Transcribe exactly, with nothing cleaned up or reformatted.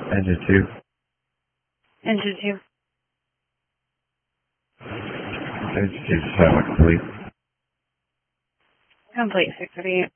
Engine two. Engine two. Engine two, silent, complete. Complete, six thirty-eight.